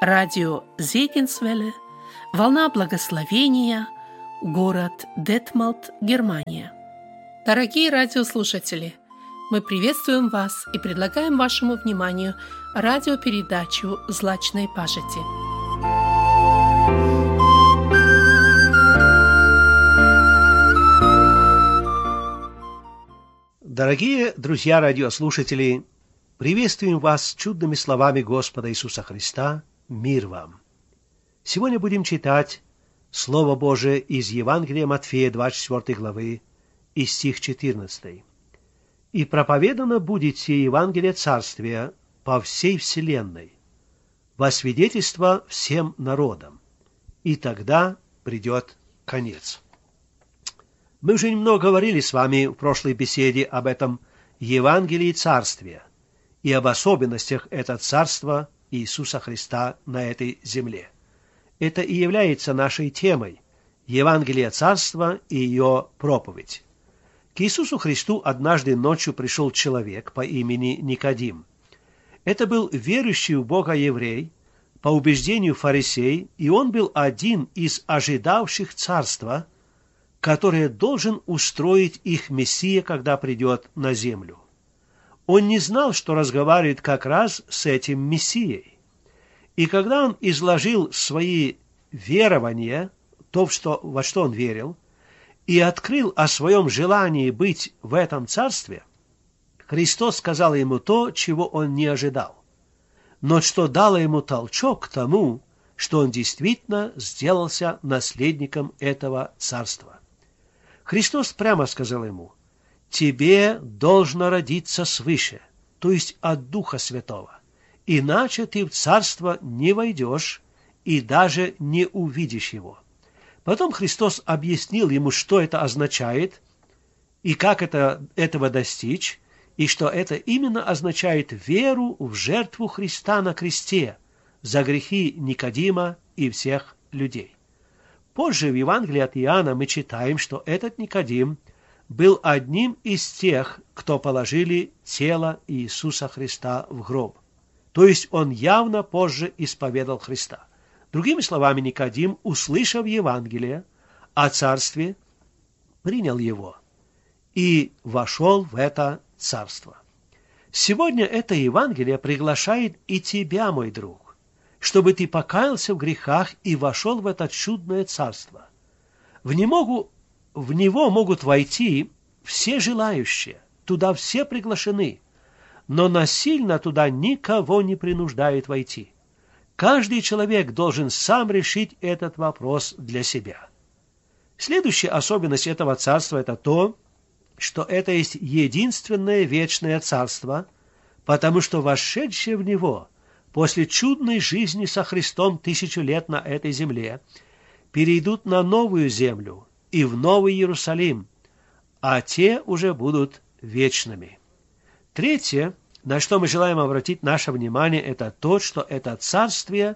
Радио Зегенсвелле, волна благословения, город Детмалт, Германия. Дорогие радиослушатели, мы приветствуем вас и предлагаем вашему вниманию радиопередачу «Злачной пажити». Дорогие друзья-радиослушатели, приветствуем вас чудными словами Господа Иисуса Христа. Мир вам! Сегодня будем читать Слово Божие из Евангелия Матфея, 24 главы, и стих 14. «И проповедано будет сие Евангелие Царствия по всей вселенной, во свидетельство всем народам, и тогда придет конец». Мы уже немного говорили с вами в прошлой беседе об этом Евангелии Царствия и об особенностях этого Царства Иисуса Христа на этой земле. Это и является нашей темой – Евангелие Царства и ее проповедь. К Иисусу Христу однажды ночью пришел человек по имени Никодим. Это был верующий в Бога еврей, по убеждению фарисей, и он был один из ожидавших Царства, которое должен устроить их Мессия, когда придет на землю. Он не знал, что разговаривает как раз с этим Мессией. И когда он изложил свои верования, то, во что он верил, и открыл о своем желании быть в этом царстве, Христос сказал ему то, чего он не ожидал, но что дало ему толчок к тому, что он действительно сделался наследником этого царства. Христос прямо сказал ему: «Тебе должно родиться свыше, то есть от Духа Святого, иначе ты в царство не войдешь и даже не увидишь его». Потом Христос объяснил ему, что это означает и как этого достичь, и что это именно означает веру в жертву Христа на кресте за грехи Никодима и всех людей. Позже в Евангелии от Иоанна мы читаем, что этот Никодим был одним из тех, кто положили тело Иисуса Христа в гроб. То есть он явно позже исповедал Христа. Другими словами, Никодим, услышав Евангелие о царстве, принял его и вошел в это царство. Сегодня это Евангелие приглашает и тебя, мой друг, чтобы ты покаялся в грехах и вошел в это чудное царство. В него могут войти все желающие, туда все приглашены, но насильно туда никого не принуждают войти. Каждый человек должен сам решить этот вопрос для себя. Следующая особенность этого царства – это то, что это есть единственное вечное царство, потому что вошедшие в него после чудной жизни со Христом 1000 лет на этой земле перейдут на новую землю и в Новый Иерусалим, а те уже будут вечными. Третье, на что мы желаем обратить наше внимание, это то, что это царствие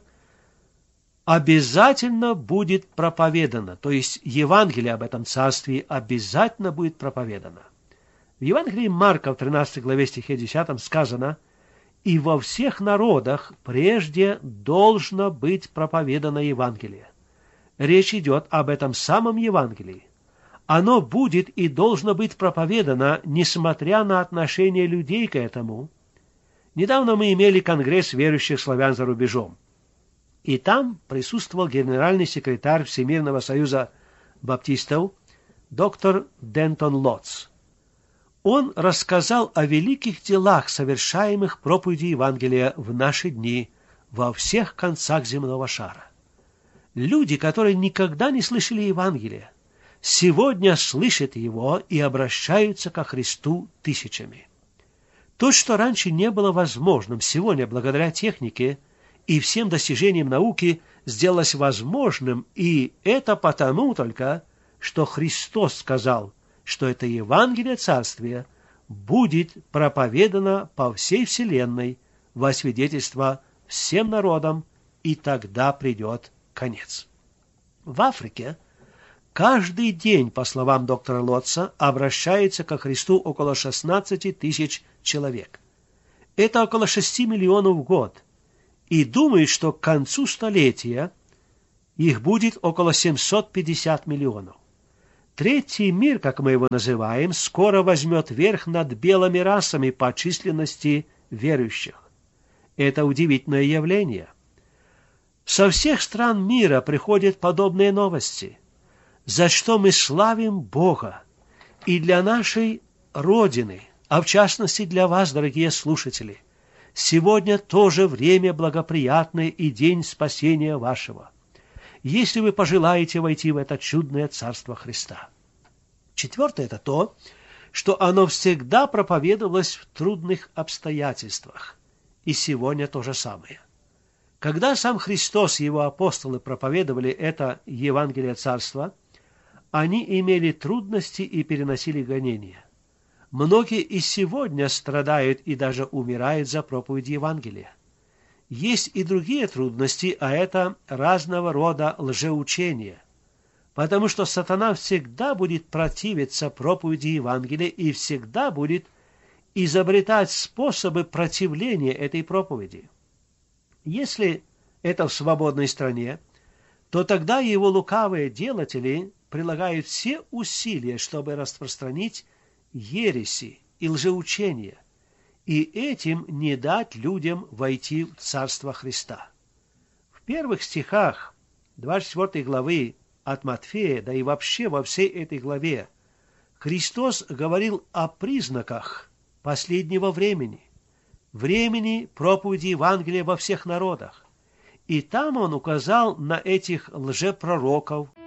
обязательно будет проповедано, то есть Евангелие об этом царстве обязательно будет проповедано. В Евангелии Марка в 13 главе стихе 10 сказано: «И во всех народах прежде должно быть проповедано Евангелие». Речь идет об этом самом Евангелии. Оно будет и должно быть проповедано, несмотря на отношение людей к этому. Недавно мы имели конгресс верующих славян за рубежом. И там присутствовал генеральный секретарь Всемирного союза баптистов доктор Дентон Лотц. Он рассказал о великих делах, совершаемых проповедью Евангелия в наши дни во всех концах земного шара. Люди, которые никогда не слышали Евангелия, сегодня слышат его и обращаются ко Христу тысячами. То, что раньше не было возможным, сегодня, благодаря технике и всем достижениям науки, сделалось возможным, и это потому только, что Христос сказал, что это Евангелие Царствия будет проповедано по всей вселенной во свидетельство всем народам, и тогда придет конец. В Африке каждый день, по словам доктора Лотца, обращается ко Христу около 16 тысяч человек. Это около 6 миллионов в год. и думают, что к концу столетия их будет около 750 миллионов. Третий мир, как мы его называем, скоро возьмет верх над белыми расами по численности верующих. Это удивительное явление. Со всех стран мира приходят подобные новости, за что мы славим Бога. И для нашей Родины, а в частности для вас, дорогие слушатели, сегодня тоже время благоприятное и день спасения вашего, если вы пожелаете войти в это чудное Царство Христа. Четвертое – это то, что оно всегда проповедовалось в трудных обстоятельствах. И сегодня то же самое. Когда сам Христос и его апостолы проповедовали это Евангелие Царства, они имели трудности и переносили гонения. Многие и сегодня страдают и даже умирают за проповедь Евангелия. Есть и другие трудности, а это разного рода лжеучения, потому что сатана всегда будет противиться проповеди Евангелия и всегда будет изобретать способы противления этой проповеди. Если это в свободной стране, то тогда его лукавые делатели прилагают все усилия, чтобы распространить ереси и лжеучения, и этим не дать людям войти в Царство Христа. В первых стихах 24 главы от Матфея, да и вообще во всей этой главе, Христос говорил о признаках последнего времени проповеди Евангелия во всех народах. И там он указал на этих лжепророков,